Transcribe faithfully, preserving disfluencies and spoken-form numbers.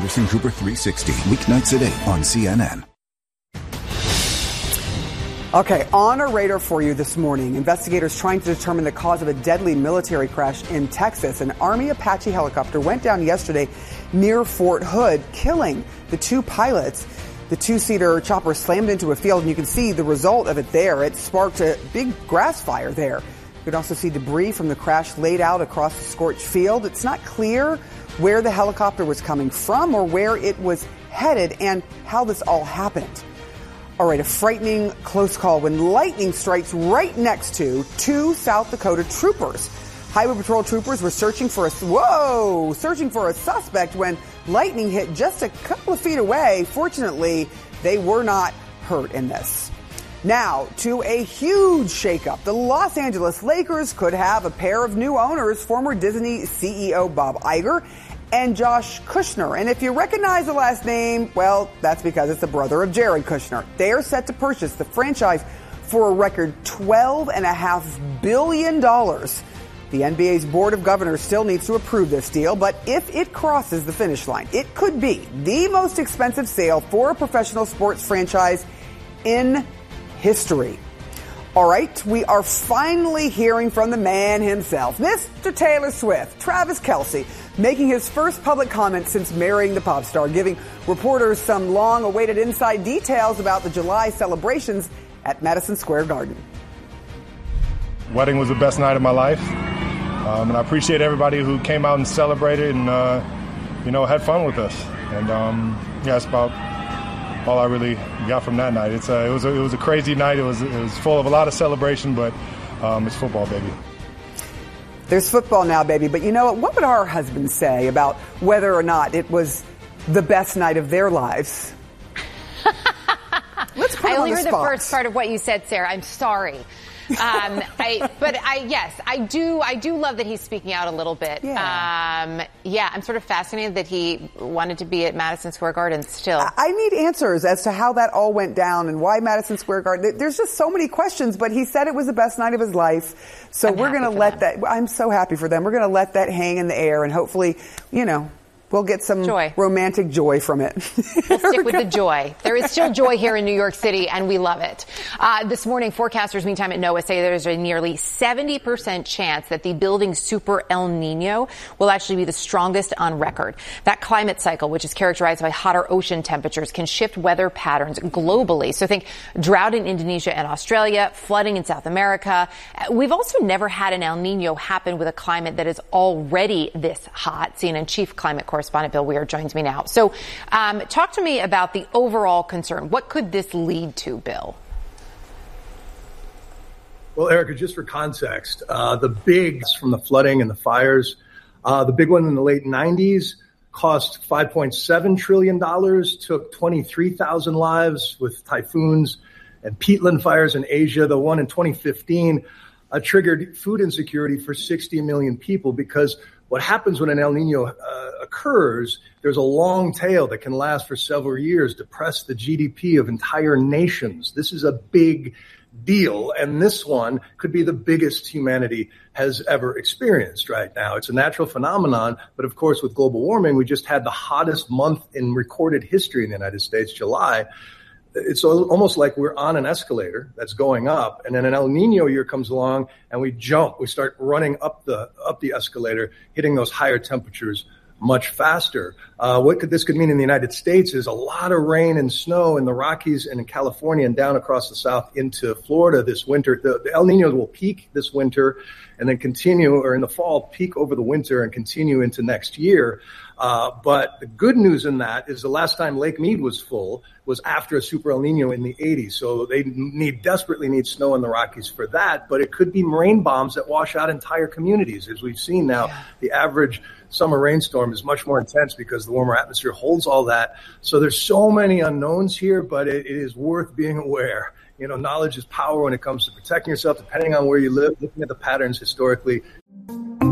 Anderson Cooper three sixty, weeknights at eight on C N N. Okay, on our radar for you this morning, investigators trying to determine the cause of a deadly military crash in Texas. An Army Apache helicopter went down yesterday near Fort Hood, killing the two pilots. The two-seater chopper slammed into a field, and you can see the result of it there. It sparked a big grass fire there. You can also see debris from the crash laid out across the scorched field. It's not clear where the helicopter was coming from or where it was headed and how this all happened. All right, a frightening close call when lightning strikes right next to two South Dakota troopers. Highway Patrol troopers were searching for a, whoa, searching for a suspect when lightning hit just a couple of feet away. Fortunately, they were not hurt in this. Now, to a huge shakeup. The Los Angeles Lakers could have a pair of new owners, former Disney C E O Bob Iger and Josh Kushner. And if you recognize the last name, well, that's because it's the brother of Jared Kushner. They are set to purchase the franchise for a record twelve point five billion dollars. The N B A's Board of Governors still needs to approve this deal, but if it crosses the finish line, it could be the most expensive sale for a professional sports franchise in history. All right, we are finally hearing from the man himself, Mister Taylor Swift, Travis Kelce, making his first public comment since marrying the pop star, giving reporters some long-awaited inside details about the July celebrations at Madison Square Garden. Wedding was the best night of my life, um, and I appreciate everybody who came out and celebrated and, uh, you know, had fun with us. And, um, yeah, that's about all I really got from that night. It's a, it was a, it was a crazy night. It was it was full of a lot of celebration, but um, it's football, baby. There's football now, baby. But you know what? What would our husbands say about whether or not it was the best night of their lives? Let's put I it only on the heard spot. the first part of what you said, Sarah. I'm sorry. um, I, but I, yes, I do. I do love that he's speaking out a little bit. Yeah. Um, yeah, I'm sort of fascinated that he wanted to be at Madison Square Garden still. I, I need answers as to how that all went down and why Madison Square Garden. There's just so many questions, but he said it was the best night of his life. So I'm we're going to let them. that, I'm so happy for them. We're going to let that hang in the air and hopefully, you know, we'll get some joy. romantic joy from it. We'll stick with the joy. There is still joy here in New York City, and we love it. Uh, this morning, forecasters, meantime, at NOAA say there's a nearly seventy percent chance that the building Super El Nino will actually be the strongest on record. That climate cycle, which is characterized by hotter ocean temperatures, can shift weather patterns globally. So think drought in Indonesia and Australia, flooding in South America. We've also never had an El Nino happen with a climate that is already this hot. C N N chief climate correspondent Bill Weir joins me now. So um, talk to me about the overall concern. What could this lead to, Bill? Well, Erica, just for context, uh, the big from the flooding and the fires, uh, the big one in the late nineties cost five point seven trillion dollars, took twenty-three thousand lives with typhoons and peatland fires in Asia. The one in twenty fifteen uh, triggered food insecurity for sixty million people because what happens when an El Nino uh, occurs, there's a long tail that can last for several years, depress the G D P of entire nations. This is a big deal, and this one could be the biggest humanity has ever experienced right now. It's a natural phenomenon, but of course with global warming, we just had the hottest month in recorded history in the United States, July. It's almost like we're on an escalator that's going up, and then an El Nino year comes along, and we jump. We start running up the up the escalator, hitting those higher temperatures much faster. Uh, what could this could mean in the United States is a lot of rain and snow in the Rockies and in California and down across the south into Florida this winter. The, the El Nino will peak this winter and then continue, or in the fall, peak over the winter and continue into next year. Uh, but the good news in that is the last time Lake Mead was full was after a Super El Nino in the eighties. So they need desperately need snow in the Rockies for that. But it could be rain bombs that wash out entire communities. As we've seen now, yeah. The average summer rainstorm is much more intense because the warmer atmosphere holds all that. So there's so many unknowns here, but it, it is worth being aware. You know, knowledge is power when it comes to protecting yourself, depending on where you live, looking at the patterns historically,